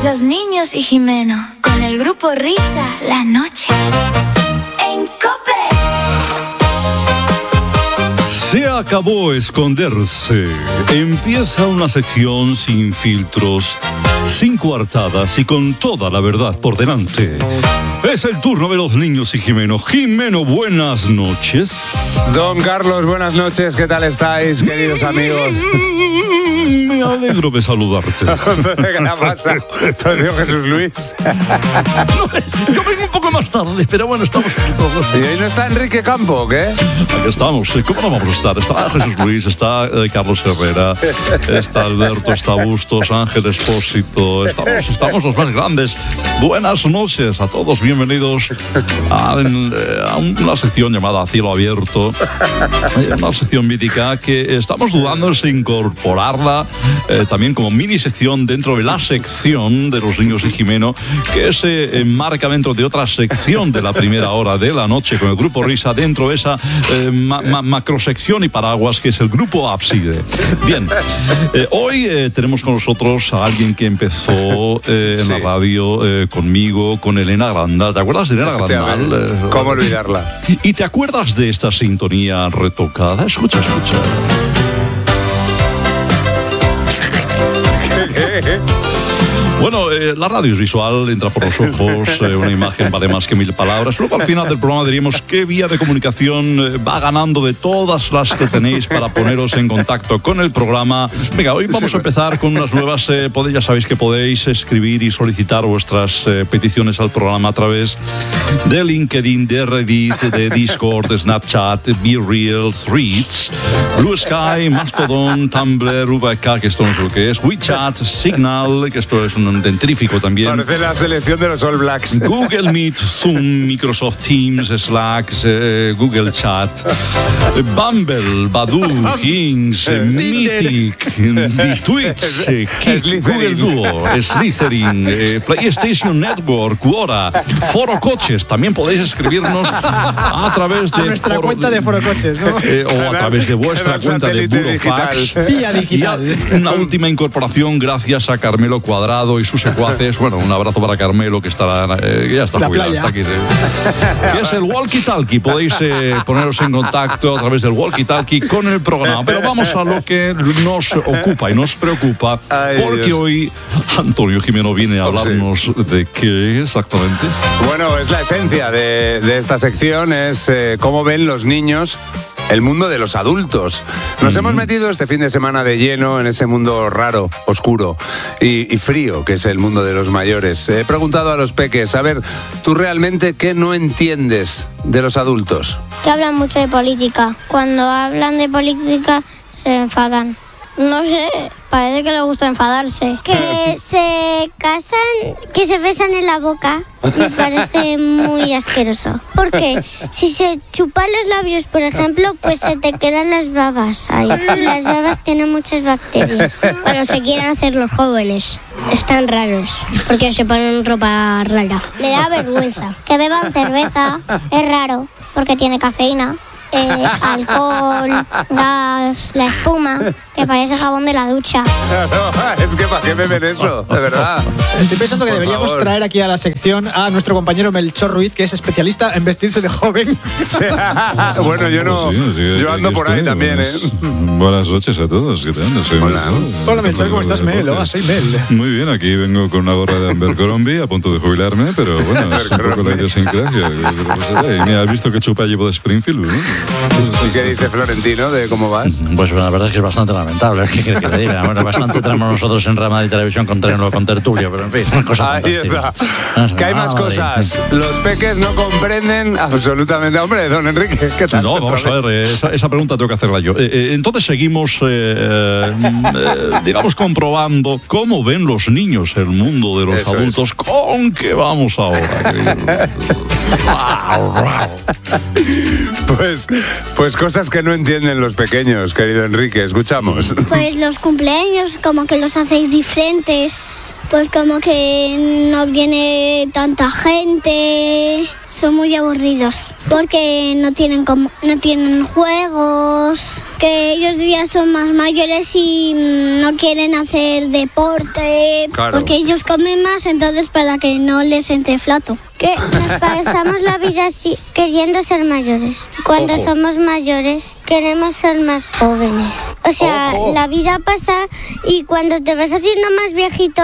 Los niños y Jimeno, con el grupo Risa, la noche en COPE. Se acabó esconderse. Empieza una sección sin filtros, sin coartadas y con toda la verdad por delante. Es el turno de los niños y Jimeno. Jimeno, buenas noches. Don Carlos, buenas noches. ¿Qué tal estáis, queridos amigos? Me alegro de saludarte. ¿Qué le pasa? Tío Jesús Luis. Yo vengo un poco más tarde, pero bueno, estamos aquí todos. ¿Y ahí no está Enrique Campo, o qué? Aquí estamos. ¿Cómo no vamos a estar? Está Jesús Luis, está Carlos Herrera, está Alberto, está Bustos, Ángel Espósito. Estamos los más grandes. Buenas noches a todos. Bienvenidos a una sección llamada Cielo Abierto. Una sección mítica que estamos dudando en incorporarla también como mini sección dentro de la sección de los niños y Jimeno, que se enmarca dentro de otra sección de la primera hora de la noche con el grupo Risa, dentro de esa macrosección y paraguas que es el grupo Ábside. Bien, hoy tenemos con nosotros a alguien que empezó en la radio conmigo, con Elena Grandal. ¿Te acuerdas de Elena Grandal? ¿Cómo olvidarla? ¿Y te acuerdas de esta sintonía retocada? Escucha. Bueno, la radio es visual, entra por los ojos, una imagen vale más que 1000 palabras. Luego al final del programa diríamos qué vía de comunicación va ganando de todas las que tenéis para poneros en contacto con el programa. Venga, hoy vamos a empezar con unas nuevas. Ya sabéis que podéis escribir y solicitar vuestras peticiones al programa a través de LinkedIn, de Reddit, de Discord, de Snapchat, BeReal, Threads, Blue Sky, Mastodon, Tumblr, VK, que esto no sé lo que es, WeChat, Signal, que esto es un dentrífico también. Parece la selección de los All Blacks. Google Meet, Zoom, Microsoft Teams, Slack, Google Chat, Bumble, Badoo, Kings, Mythic, Twitch, Kik, Google Duo, Slytherin, PlayStation Network, Quora, Foro Coches. También podéis escribirnos a través de nuestra cuenta de Foro Coches, ¿no? O a través de vuestra cuenta de Burofax. Vía digital. Y una última incorporación gracias a Carmelo Cuadrado y sus secuaces. Bueno, un abrazo para Carmelo, que estará, ya está jubilado, está aquí. Que es el Walkie Talkie. Podéis poneros en contacto a través del Walkie Talkie con el programa. Pero vamos a lo que nos ocupa y nos preocupa. Porque Dios. Hoy Antonio Jimeno viene a hablarnos de qué exactamente. Bueno, es la esencia de esta sección, es cómo ven los niños el mundo de los adultos. Nos hemos metido este fin de semana de lleno en ese mundo raro, oscuro y frío, que es el mundo de los mayores. He preguntado a los peques, a ver, ¿tú realmente qué no entiendes de los adultos? Que hablan mucho de política. Cuando hablan de política se enfadan. No sé, parece que les gusta enfadarse. Que se casan, que se besan en la boca, me parece muy asqueroso. Porque si se chupan los labios, por ejemplo, pues se te quedan las babas ahí. Las babas tienen muchas bacterias. Cuando se quieren hacer los jóvenes, están raros, porque se ponen ropa rara. Me da vergüenza. Que beban cerveza, es raro, porque tiene cafeína. Alcohol, gas, la espuma, que parece jabón de la ducha. No, es que ¿para qué beben eso? De verdad. Estoy pensando que deberíamos traer aquí a la sección a nuestro compañero Melchor Ruiz, que es especialista en vestirse de joven. Sí. Bueno, yo no. Sí, yo ando por ahí también, Buenas noches a todos. ¿Qué tal? Soy Hola. Hola, Melchor, ¿cómo estás, Mel? Hola, soy Mel. Muy bien, aquí vengo con una gorra de Abercrombie, a punto de jubilarme, pero bueno, es un poco la idiosincrasia. Y me has visto que chupa llevo de Springfield, ¿no? ¿Y qué dice Florentino de cómo vas? Pues la verdad es que es bastante lamentable. ¿Qué quiere que te diga? Bueno, bastante tenemos nosotros en Real Madrid Televisión con tertulio, pero en fin, una cosa ahí está. Que hay más cosas. Los peques no comprenden absolutamente. Hombre, don Enrique, ¿qué tal? No, vamos a ver, esa pregunta tengo que hacerla yo. Entonces seguimos, digamos, comprobando cómo ven los niños el mundo de los Eso adultos. es. ¿Con qué vamos ahora? Pues cosas que no entienden los pequeños, querido Enrique. Escuchamos. Pues los cumpleaños, como que los hacéis diferentes. Pues como que no viene tanta gente. son muy aburridos porque no tienen juegos, que ellos ya son más mayores y no quieren hacer deporte, Claro. porque ellos comen más, entonces para que no les entre flato. Que nos pasamos la vida así, queriendo ser mayores. Cuando Ojo. somos mayores queremos ser más jóvenes. O sea, Ojo. la vida pasa y cuando te vas haciendo más viejito,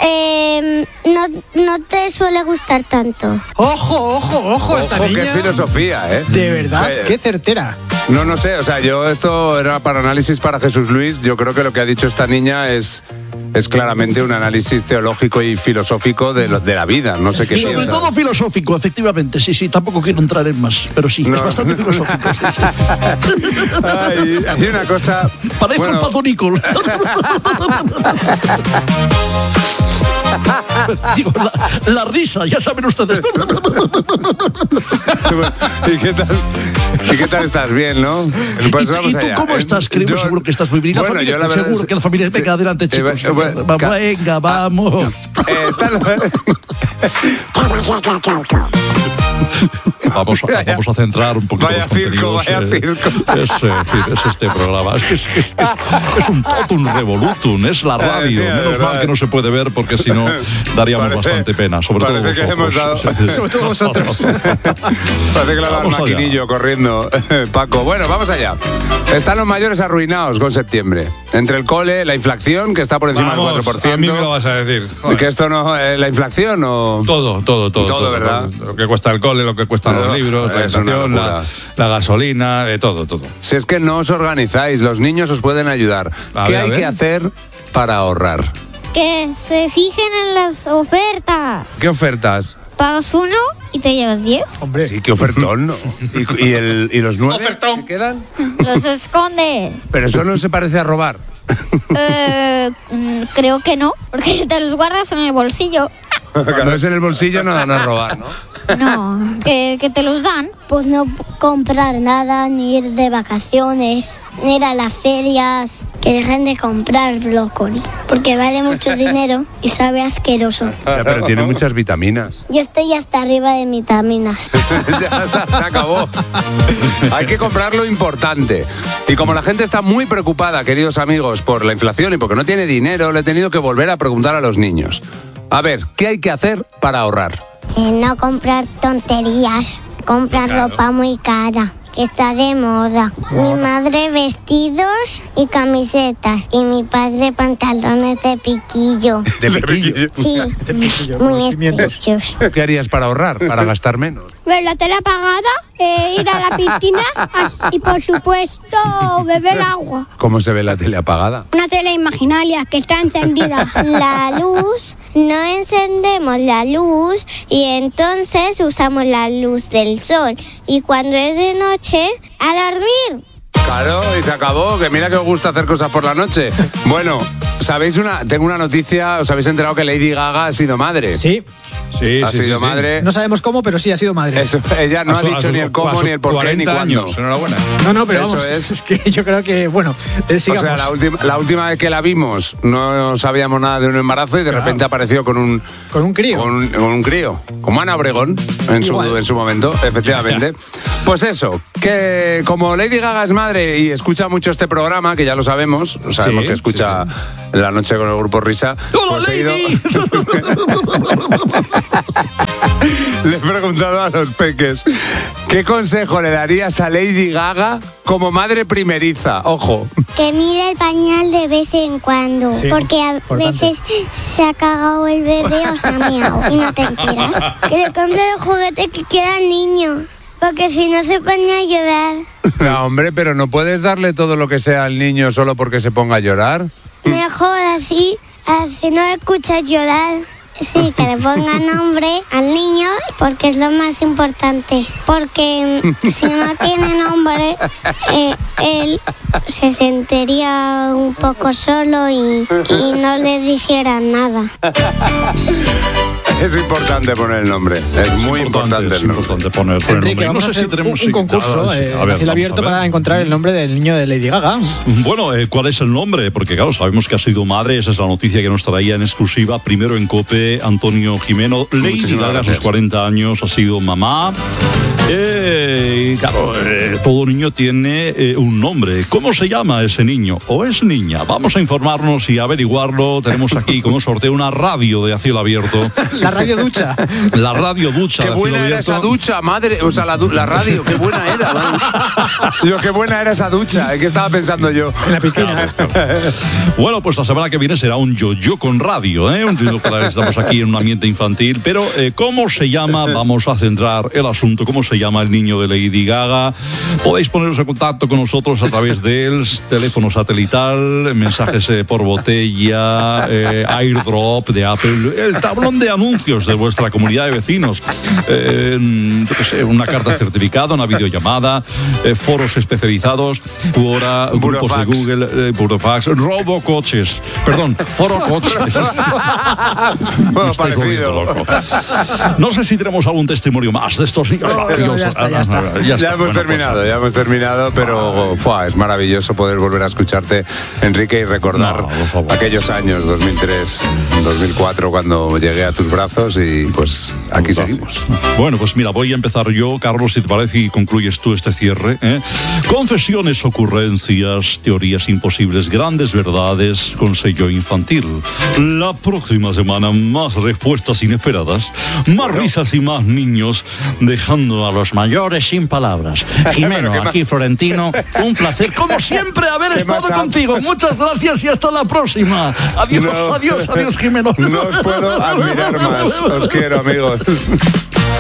no te suele gustar tanto. Ojo, esta Ojo, niña. qué filosofía, ¿eh? De verdad, Sí. qué certera. No sé, o sea, esto era para análisis para Jesús Luis. Yo creo que lo que ha dicho esta niña es claramente un análisis teológico y filosófico de la vida. No sé qué Y sobre piensa. todo filosófico, efectivamente. Sí, tampoco quiero entrar en más, pero sí, No. es bastante filosófico. Sí. Hay una cosa... Parezco bueno, un pato Nicol. Digo, la risa, ya saben ustedes. ¿Y qué tal estás? Bien, ¿no? Pues ¿Y vamos tú allá. cómo estás, querido? Yo- Seguro que estás muy bien. La Bueno, familia, yo la verdad seguro es- que la familia... Venga, adelante, chicos. Venga, vamos. Vamos a centrar un poquito Vaya los circo, contenidos. vaya circo. Es este programa. Es un totum revolutum, es la radio. Mira, de Menos mal verdad. que no se puede ver porque si no daríamos Parece- bastante pena. Sobre todo parece que hemos vosotros. Sobre todo vosotros. Parece que le ha dado el Vamos allá. maquinillo corriendo, Paco. Bueno, vamos allá. Están los mayores arruinados con septiembre. Entre el cole, la inflación, que está por encima del 4%. a mí me lo vas a decir. Joder. ¿Que esto no la inflación o...? Todo, ¿verdad? Lo que cuesta el cole, lo que cuestan No, los libros, la es una inflación, locura. la gasolina, todo. Si es que no os organizáis, los niños os pueden ayudar. A ¿Qué ver, hay a ver. que hacer para ahorrar? Que se fijen en las ofertas. ¿Qué ofertas? Pagas 1 y te llevas 10. Hombre, Sí, qué ofertón, ¿no? ¿Y los 9 que quedan? Los escondes. Pero eso no se parece a robar. Creo que no, porque te los guardas en el bolsillo. Cuando es en el bolsillo no es robar, ¿no? No, que te los dan. Pues no comprar nada, ni ir de vacaciones, ni ir a las ferias. Que dejen de comprar brócoli, porque vale mucho dinero y sabe asqueroso. Ya, pero tiene muchas vitaminas. Yo estoy hasta arriba de vitaminas. Ya está, se acabó. Hay que comprar lo importante. Y como la gente está muy preocupada, queridos amigos, por la inflación y porque no tiene dinero, le he tenido que volver a preguntar a los niños. A ver, ¿qué hay que hacer para ahorrar? No comprar tonterías, comprar ropa muy cara, que está de moda. Mi madre vestidos y camisetas y mi padre pantalones de piquillo. De piquillo. Sí, piquillo, muy conocimientos. estrechos. ¿Qué harías para ahorrar, para gastar menos? Ver la tele apagada, ir a la piscina y por supuesto beber agua. ¿Cómo se ve la tele apagada? Una tele imaginaria que está encendida. La luz, no encendemos la luz y entonces usamos la luz del sol. Y cuando es de noche, a dormir. Claro, y se acabó, que mira que os gusta hacer cosas por la noche. Bueno, ¿sabéis tengo una noticia, os habéis enterado que Lady Gaga ha sido madre. sí. Sí, Ha sido madre. No sabemos cómo, pero sí ha sido madre. Eso, ella no ha dicho ni el cómo, ni el por qué, ni 40 cuándo. años, enhorabuena. No, pero Eso vamos, es. es que yo creo que, bueno, sigamos. O sea, la última vez que la vimos no sabíamos nada de un embarazo y de repente apareció con un Con un crío. con un crío, como Ana Obregón en Igual. su momento, efectivamente. Pues eso, que como Lady Gaga es madre y escucha mucho este programa, que ya lo sabemos Sí, que escucha sí, La Noche con el Grupo Risa. ¡Hola, pues he ido- Lady! Le he preguntado a los peques, ¿qué consejo le darías a Lady Gaga como madre primeriza? Ojo. Que mire el pañal de vez en cuando, Sí, porque a importante. veces se ha cagado el bebé o se ha miado y no te enteras. Que le compre el juguete que quiera al niño, porque si no se pone a llorar. No, hombre, pero no puedes darle todo lo que sea al niño solo porque se ponga a llorar. Mejor así no escuchas llorar. Sí, que le ponga nombre al niño porque es lo más importante. Porque si no tiene nombre, él se sentiría un poco solo y no le dijera nada. Es importante poner el nombre. Es muy importante el nombre. importante poner el Enrique, nombre. vamos a hacer un concurso a cielo abierto para encontrar el nombre del niño de Lady Gaga. Bueno, ¿cuál es el nombre? Porque claro, sabemos que ha sido madre, esa es la noticia que nos traía en exclusiva, primero en COPE, Antonio Jimeno. Lady Gaga a sus 40 años ha sido mamá. Claro, todo niño tiene un nombre. ¿Cómo se llama ese niño? ¿O es niña? Vamos a informarnos y averiguarlo. Tenemos aquí como sorteo una radio de A Cielo Abierto. La radio ducha. La radio ducha. Qué buena era esa ducha, madre. O sea, la radio, qué buena era. Yo, qué buena era esa ducha. ¿En qué estaba pensando yo? En la piscina. Bueno, pues la semana que viene será un yo-yo con radio, ¿eh? Estamos aquí en un ambiente infantil. Pero, ¿cómo se llama? Vamos a centrar el asunto. ¿Cómo se llama el niño de Lady Gaga? Podéis poneros en contacto con nosotros a través del teléfono satelital, mensajes por botella, airdrop de Apple, el tablón de anuncios de vuestra comunidad de vecinos, yo qué sé, una carta certificada, una videollamada, foros especializados, grupos de Google, Burofax, robocoches, perdón, forocoches. Bueno, parecido. No sé si tenemos algún testimonio más de estos niños maravillosos. Ya hemos terminado, pero es maravilloso poder volver a escucharte, Enrique, y recordar aquellos años, 2003, 2004, cuando llegué a tus brazos y pues aquí seguimos. Bueno, pues mira, voy a empezar yo, Carlos, si te parece, y concluyes tú este cierre. Confesiones, ocurrencias, teorías imposibles, grandes verdades con sello infantil. La próxima semana, más respuestas inesperadas, más risas y más niños, dejando a los mayores sin palabras. Jimeno, aquí Florentino, un placer, como siempre, haber estado contigo. Muchas gracias y hasta la próxima. Adiós, adiós, Jimeno. No os puedo admirar más. Os quiero, amigos.